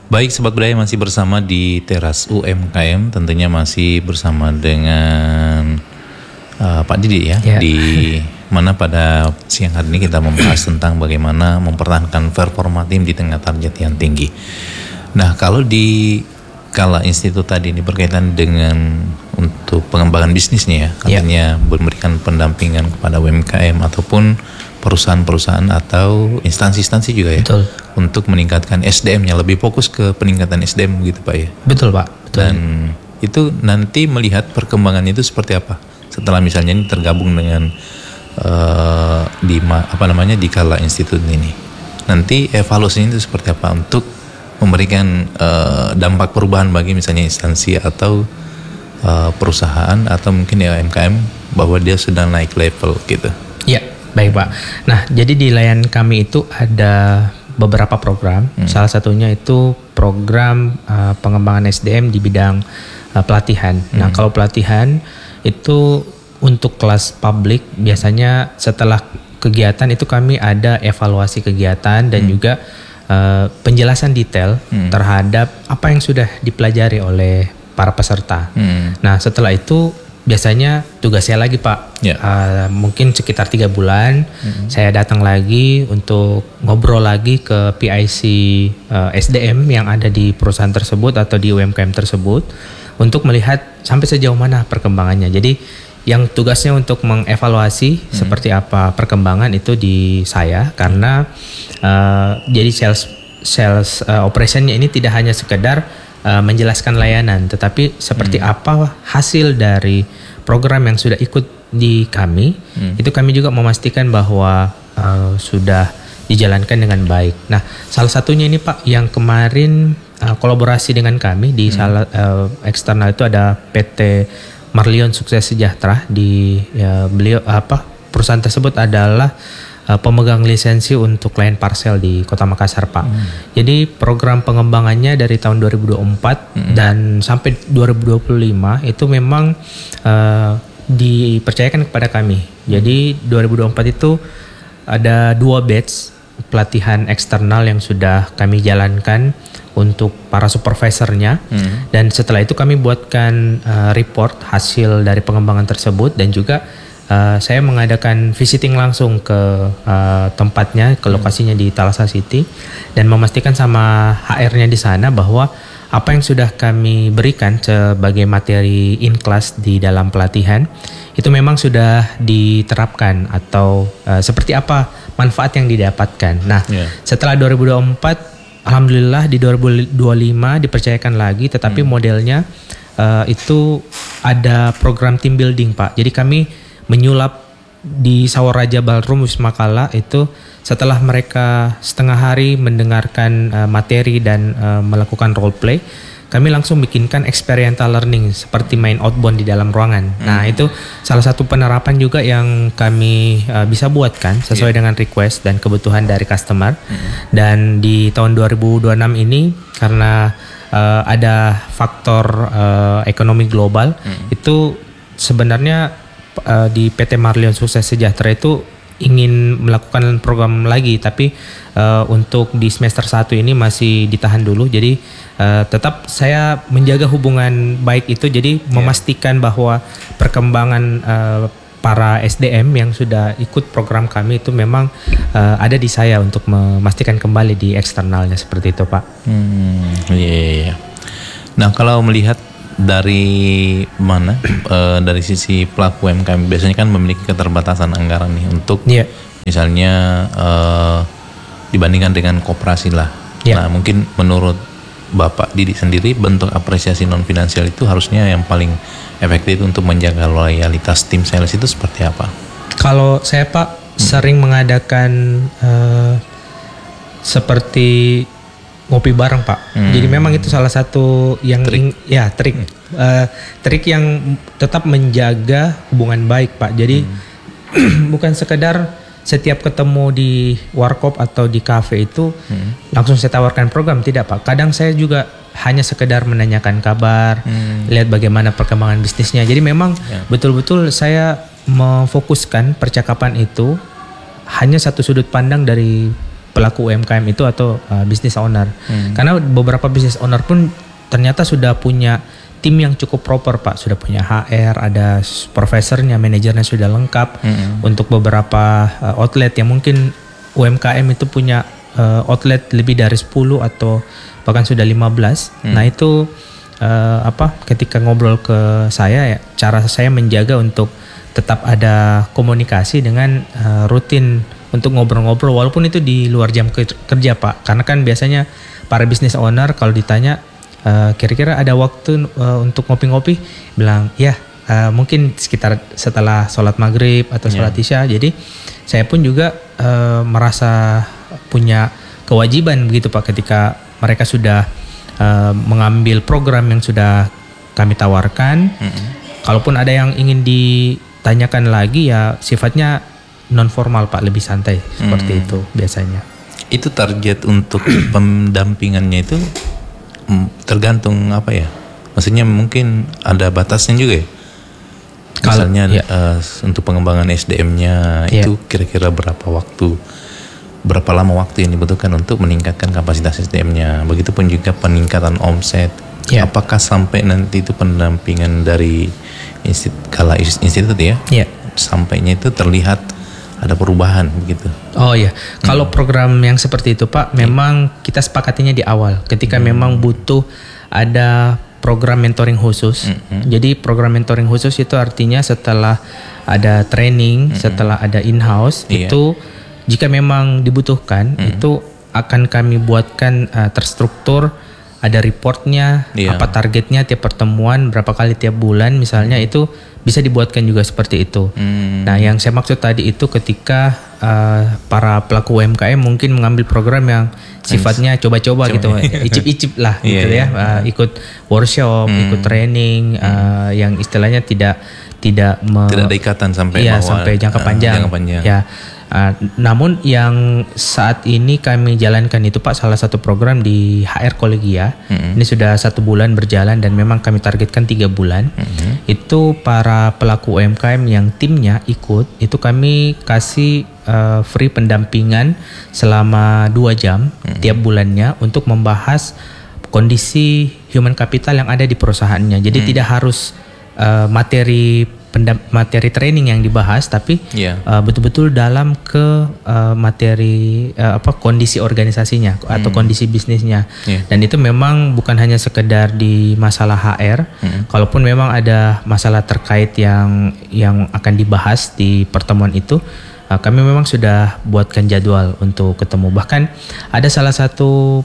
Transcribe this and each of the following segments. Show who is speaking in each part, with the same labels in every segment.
Speaker 1: Baik Sobat Budaya, masih bersama di Teras UMKM, tentunya masih bersama dengan Pak Didi ya. Di mana pada siang hari ini kita membahas tentang bagaimana mempertahankan performa tim di tengah target yang tinggi. Nah, kalau di Kala Institut tadi ini berkaitan dengan untuk pengembangan bisnisnya ya, artinya memberikan pendampingan kepada UMKM ataupun perusahaan-perusahaan atau instansi-instansi juga ya.
Speaker 2: Betul.
Speaker 1: Untuk meningkatkan SDM-nya, lebih fokus ke peningkatan SDM gitu Pak ya.
Speaker 2: Betul Pak. Betul.
Speaker 1: Dan itu nanti melihat perkembangannya itu seperti apa setelah misalnya ini tergabung dengan di Kala Institut ini. Nanti evaluasinya itu seperti apa untuk memberikan dampak perubahan bagi misalnya instansi atau perusahaan atau mungkin ya UMKM bahwa dia sudah naik level gitu.
Speaker 2: Ya, baik Pak. Nah, jadi di layanan kami itu ada beberapa program. Salah satunya itu program pengembangan SDM di bidang pelatihan. Nah, kalau pelatihan itu untuk kelas publik biasanya setelah kegiatan itu kami ada evaluasi kegiatan dan juga penjelasan detail terhadap apa yang sudah dipelajari oleh para peserta. Nah, setelah itu biasanya tugas saya lagi Pak, mungkin sekitar 3 bulan saya datang lagi untuk ngobrol lagi ke PIC SDM yang ada di perusahaan tersebut atau di UMKM tersebut untuk melihat sampai sejauh mana perkembangannya. Jadi yang tugasnya untuk mengevaluasi seperti apa perkembangan itu di saya, karena jadi sales operationnya ini tidak hanya sekedar menjelaskan layanan, tetapi seperti apa hasil dari program yang sudah ikut di kami, itu kami juga memastikan bahwa sudah dijalankan dengan baik. Nah, salah satunya ini Pak, yang kemarin kolaborasi dengan kami di salah eksternal itu ada PT Marlion Sukses Sejahtera. Beliau perusahaan tersebut adalah pemegang lisensi untuk klien parcel di Kota Makassar Pak. Jadi program pengembangannya dari tahun 2024 dan sampai 2025 itu memang dipercayakan kepada kami. Jadi 2024 itu ada 2 batch pelatihan eksternal yang sudah kami jalankan untuk para supervisornya, dan setelah itu kami buatkan report hasil dari pengembangan tersebut, dan juga saya mengadakan visiting langsung ke tempatnya, ke lokasinya di Talasa City, dan memastikan sama HR-nya di sana bahwa apa yang sudah kami berikan sebagai materi in class di dalam pelatihan itu memang sudah diterapkan atau seperti apa manfaat yang didapatkan. Nah, setelah 2024 alhamdulillah di 2025 dipercayakan lagi, tetapi modelnya itu ada program team building Pak. Jadi kami menyulap di Sawaraja Ballroom Wisma Kala itu setelah mereka setengah hari mendengarkan materi dan melakukan role play, kami langsung bikinkan experiential learning seperti main outbound di dalam ruangan. Nah, itu salah satu penerapan juga yang kami bisa buatkan sesuai dengan request dan kebutuhan dari customer. Dan di tahun 2026 ini karena ada faktor ekonomi global, itu sebenarnya di PT Marlion Sukses Sejahtera itu ingin melakukan program lagi, tapi untuk di semester 1 ini masih ditahan dulu. Jadi tetap saya menjaga hubungan baik itu, jadi memastikan bahwa perkembangan para SDM yang sudah ikut program kami itu memang ada di saya untuk memastikan kembali di eksternalnya, seperti itu Pak.
Speaker 1: Nah, kalau melihat dari mana dari sisi pelaku UMKM biasanya kan memiliki keterbatasan anggaran nih untuk misalnya dibandingkan dengan koperasi lah. Nah, mungkin menurut Bapak Didi sendiri bentuk apresiasi non finansial itu harusnya yang paling efektif untuk menjaga loyalitas tim sales itu seperti apa?
Speaker 2: Kalau saya Pak sering mengadakan seperti ngopi bareng Pak. Jadi memang itu salah satu yang trik yang tetap menjaga hubungan baik Pak. Jadi bukan sekedar setiap ketemu di warkop atau di kafe itu langsung saya tawarkan program, tidak Pak. Kadang saya juga hanya sekedar menanyakan kabar, lihat bagaimana perkembangan bisnisnya. Jadi memang betul-betul saya memfokuskan percakapan itu hanya satu sudut pandang dari pelaku UMKM itu atau business owner. Karena beberapa business owner pun ternyata sudah punya tim yang cukup proper Pak, sudah punya HR, ada profesornya, manajernya sudah lengkap. Untuk beberapa outlet yang mungkin UMKM itu punya outlet lebih dari 10 atau bahkan sudah 15. Nah itu ketika ngobrol ke saya ya, cara saya menjaga untuk tetap ada komunikasi dengan rutin untuk ngobrol-ngobrol walaupun itu di luar jam kerja Pak. Karena kan biasanya para business owner kalau ditanya kira-kira ada waktu untuk ngopi-ngopi, bilang ya mungkin sekitar setelah sholat maghrib atau sholat isya. Jadi saya pun juga merasa punya kewajiban begitu Pak, ketika mereka sudah mengambil program yang sudah kami tawarkan. Kalaupun ada yang ingin ditanyakan lagi ya sifatnya non formal Pak, lebih santai seperti itu biasanya.
Speaker 1: Itu target untuk pendampingannya itu tergantung apa ya? Maksudnya mungkin ada batasnya juga ya? Misalnya untuk pengembangan SDM-nya itu kira-kira berapa lama waktu yang dibutuhkan untuk meningkatkan kapasitas SDM-nya. Begitupun juga peningkatan omset. Apakah sampai nanti itu pendampingan dari institut ya? Sampainya itu terlihat ada perubahan begitu.
Speaker 2: Oh iya, kalau program yang seperti itu Pak, memang kita sepakatinya di awal. Ketika memang butuh ada program mentoring khusus. Jadi program mentoring khusus itu artinya setelah ada training, setelah ada in-house, itu jika memang dibutuhkan, itu akan kami buatkan terstruktur, ada reportnya, apa targetnya tiap pertemuan, berapa kali tiap bulan misalnya, itu bisa dibuatkan juga seperti itu. Nah yang saya maksud tadi itu ketika para pelaku UMKM mungkin mengambil program yang sifatnya coba-coba gitu, icip-icip lah gitu ya, ikut workshop, ikut training, yang istilahnya tidak
Speaker 1: ada ikatan sampai
Speaker 2: sampai jangka panjang. Ya. Namun yang saat ini kami jalankan itu Pak, salah satu program di HR Kolegia. Ini sudah 1 bulan berjalan dan memang kami targetkan 3 bulan. Itu para pelaku UMKM yang timnya ikut, itu kami kasih free pendampingan selama 2 jam tiap bulannya untuk membahas kondisi human capital yang ada di perusahaannya. Jadi tidak harus materi training yang dibahas, tapi betul-betul dalam ke materi kondisi organisasinya atau kondisi bisnisnya. Dan itu memang bukan hanya sekedar di masalah HR. Kalaupun memang ada masalah terkait yang akan dibahas di pertemuan itu, kami memang sudah buatkan jadwal untuk ketemu. Bahkan ada salah satu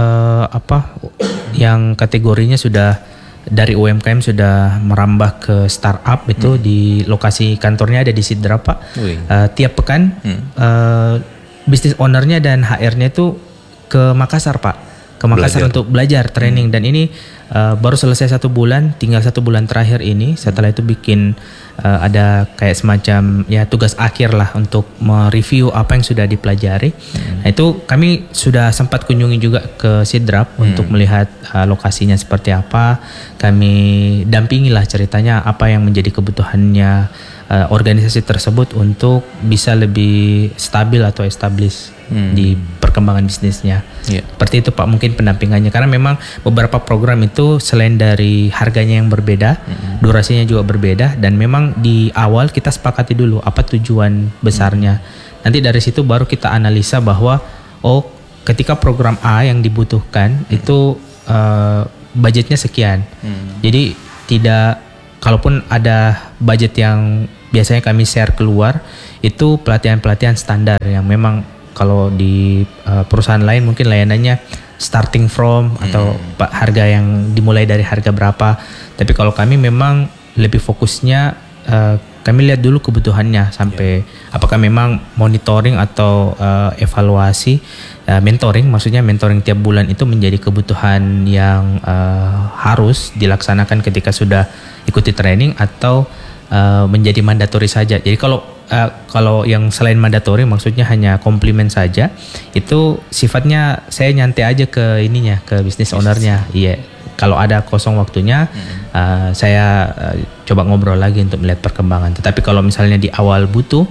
Speaker 2: yang kategorinya sudah dari UMKM sudah merambah ke startup itu di lokasi kantornya ada di Sidra Pak. Tiap pekan business ownernya dan HR-nya itu ke Makassar Pak, ke Makassar untuk belajar training. Dan ini baru selesai 1 bulan, tinggal 1 bulan terakhir ini. Setelah itu bikin ada kayak semacam ya tugas akhir lah untuk mereview apa yang sudah dipelajari. Nah itu kami sudah sempat kunjungi juga ke Sidrap untuk melihat lokasinya seperti apa. Kami dampingi lah ceritanya apa yang menjadi kebutuhannya organisasi tersebut untuk bisa lebih stabil atau establish di perkembangan bisnisnya. Seperti itu Pak mungkin pendampingannya, karena memang beberapa program itu selain dari harganya yang berbeda, durasinya juga berbeda, dan memang di awal kita sepakati dulu apa tujuan besarnya. Nanti dari situ baru kita analisa bahwa ketika program A yang dibutuhkan itu budgetnya sekian. Jadi kalaupun ada budget yang biasanya kami share keluar, itu pelatihan-pelatihan standar yang memang kalau di perusahaan lain mungkin layanannya starting from atau harga yang dimulai dari harga berapa. Tapi kalau kami memang lebih fokusnya kami lihat dulu kebutuhannya sampai apakah memang monitoring atau evaluasi mentoring, maksudnya mentoring tiap bulan itu menjadi kebutuhan yang harus dilaksanakan ketika sudah ikuti training atau menjadi mandatori saja. Jadi kalau yang selain mandatori maksudnya hanya komplimen saja, itu sifatnya saya nyantai aja ke bisnis ownernya. Kalau ada kosong waktunya, saya coba ngobrol lagi untuk melihat perkembangan. Tetapi kalau misalnya di awal butuh,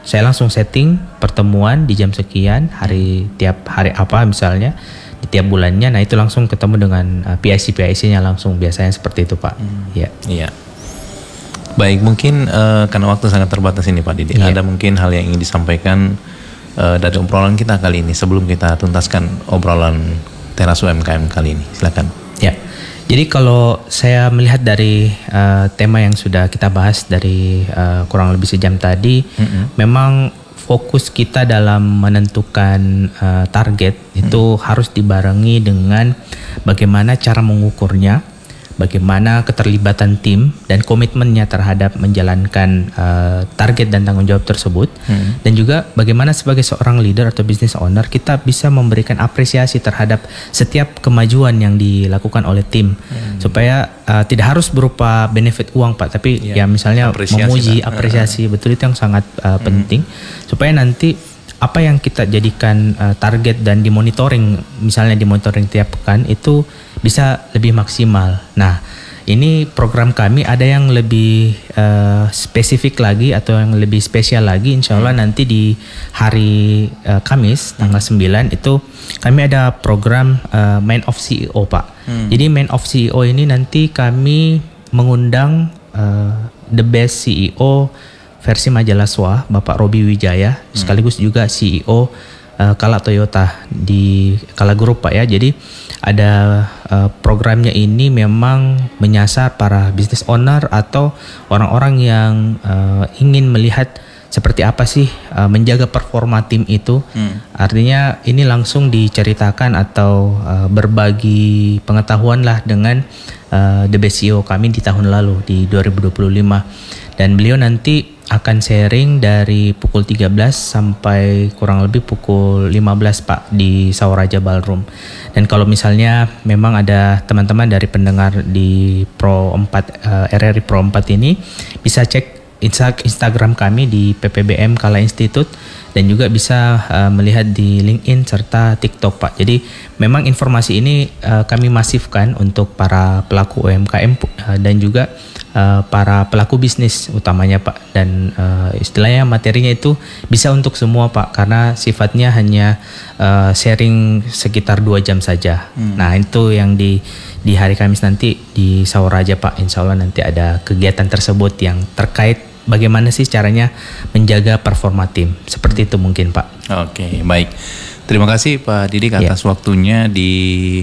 Speaker 2: saya langsung setting pertemuan di jam sekian, tiap hari apa misalnya, di tiap bulannya. Nah itu langsung ketemu dengan PIC-nya langsung, biasanya seperti itu Pak. Ya.
Speaker 1: Iya. Baik, mungkin karena waktu sangat terbatas ini Pak Didi, ada mungkin hal yang ingin disampaikan dari obrolan kita kali ini sebelum kita tuntaskan obrolan Teras UMKM kali ini. Silakan.
Speaker 2: Ya. Jadi kalau saya melihat dari tema yang sudah kita bahas dari kurang lebih sejam tadi, memang fokus kita dalam menentukan target itu harus dibarengi dengan bagaimana cara mengukurnya, bagaimana keterlibatan tim dan komitmennya terhadap menjalankan target dan tanggung jawab tersebut, dan juga bagaimana sebagai seorang leader atau business owner kita bisa memberikan apresiasi terhadap setiap kemajuan yang dilakukan oleh tim, supaya tidak harus berupa benefit uang Pak, tapi ya misalnya memuji, apresiasi, betul, itu yang sangat penting, supaya nanti apa yang kita jadikan target dan dimonitoring, misalnya dimonitoring tiap pekan itu bisa lebih maksimal. Nah, ini program kami ada yang lebih spesifik lagi atau yang lebih spesial lagi. Insya Allah nanti di hari Kamis tanggal 9 itu kami ada program Man of CEO Pak. Jadi Man of CEO ini nanti kami mengundang the best CEO versi majalah SWA, Bapak Robi Wijaya, sekaligus juga CEO Kala Toyota di Kala Group Pak ya. Jadi ada programnya ini memang menyasar para business owner atau orang-orang yang ingin melihat seperti apa sih menjaga performa tim itu. Artinya ini langsung diceritakan atau berbagi pengetahuan lah dengan the best CEO kami di tahun lalu di 2025. Dan beliau nanti akan sharing dari pukul 13 sampai kurang lebih pukul 15 Pak di Sawaraja Ballroom. Dan kalau misalnya memang ada teman-teman dari pendengar di Pro 4 RRI Pro 4 ini bisa cek Instagram kami di PPBM Kala Institute dan juga bisa melihat di LinkedIn serta TikTok Pak. Jadi memang informasi ini kami masifkan untuk para pelaku UMKM dan juga para pelaku bisnis utamanya Pak, dan istilahnya materinya itu bisa untuk semua Pak, karena sifatnya hanya sharing sekitar 2 jam saja. Nah itu yang di hari Kamis nanti di Sawaraja Pak, insya Allah nanti ada kegiatan tersebut yang terkait bagaimana sih caranya menjaga performa tim, seperti itu mungkin Pak.
Speaker 1: Oke, baik, terima kasih Pak Didik atas waktunya di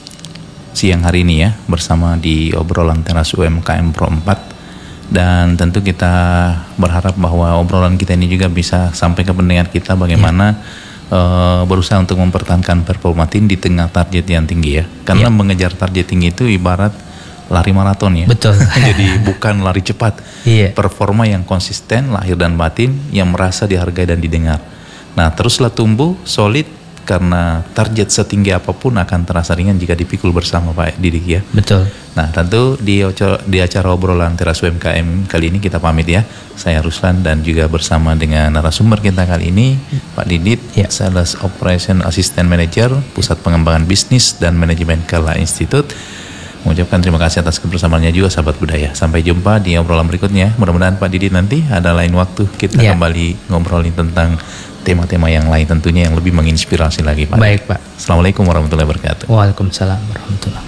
Speaker 1: siang hari ini ya, bersama di obrolan Teras UMKM Pro 4. Dan tentu kita berharap bahwa obrolan kita ini juga bisa sampai ke pendengar kita bagaimana berusaha untuk mempertahankan performa tim di tengah target yang tinggi ya. Karena mengejar target tinggi itu ibarat lari maraton ya.
Speaker 2: Betul.
Speaker 1: Jadi bukan lari cepat. Performa yang konsisten, lahir dan batin, yang merasa dihargai dan didengar. Nah, teruslah tumbuh solid, karena target setinggi apapun akan terasa ringan jika dipikul bersama Pak Didik ya.
Speaker 2: Betul.
Speaker 1: Nah tentu di acara obrolan Teras UMKM kali ini kita pamit ya. Saya Ruslan dan juga bersama dengan narasumber kita kali ini Pak Didit, Sales Operation Assistant Manager Pusat Pengembangan Bisnis dan Manajemen Kala Institute. Mengucapkan terima kasih atas kebersamaannya juga sahabat budaya. Sampai jumpa di obrolan berikutnya. Mudah-mudahan Pak Didit nanti ada lain waktu kita kembali ngobrolin tentang tema-tema yang lain tentunya yang lebih menginspirasi lagi Pak.
Speaker 2: Baik Pak.
Speaker 1: Assalamualaikum warahmatullahi wabarakatuh.
Speaker 2: Waalaikumsalam warahmatullahi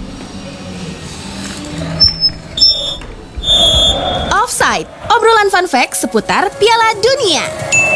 Speaker 2: wabarakatuh.
Speaker 3: Offside, obrolan fun fact seputar Piala Dunia.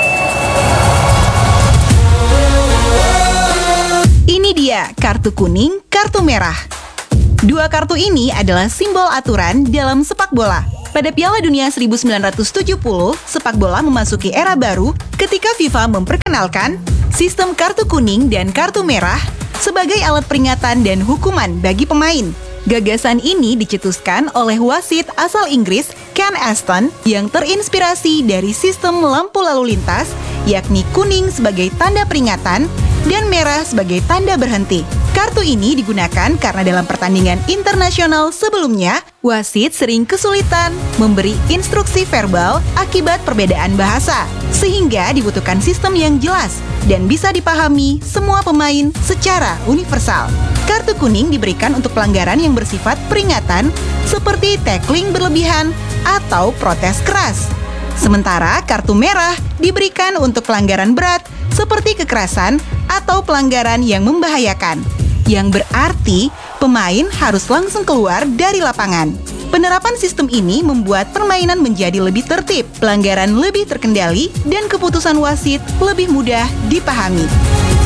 Speaker 3: Ini dia kartu kuning, kartu merah. 2 kartu ini adalah simbol aturan dalam sepak bola. Pada Piala Dunia 1970, sepak bola memasuki era baru ketika FIFA memperkenalkan sistem kartu kuning dan kartu merah sebagai alat peringatan dan hukuman bagi pemain. Gagasan ini dicetuskan oleh wasit asal Inggris Ken Aston yang terinspirasi dari sistem lampu lalu lintas, yakni kuning sebagai tanda peringatan dan merah sebagai tanda berhenti. Kartu ini digunakan karena dalam pertandingan internasional sebelumnya, wasit sering kesulitan memberi instruksi verbal akibat perbedaan bahasa, sehingga dibutuhkan sistem yang jelas dan bisa dipahami semua pemain secara universal. Kartu kuning diberikan untuk pelanggaran yang bersifat peringatan seperti tackling berlebihan atau protes keras. Sementara kartu merah diberikan untuk pelanggaran berat seperti kekerasan atau pelanggaran yang membahayakan, yang berarti pemain harus langsung keluar dari lapangan. Penerapan sistem ini membuat permainan menjadi lebih tertib, pelanggaran lebih terkendali, dan keputusan wasit lebih mudah dipahami.